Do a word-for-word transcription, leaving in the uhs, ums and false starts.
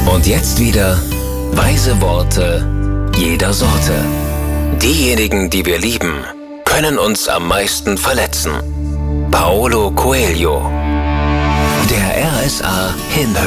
Und jetzt wieder weise Worte jeder Sorte. Diejenigen, die wir lieben, können uns am meisten verletzen. Paulo Coelho. Der R S A Hinhörer.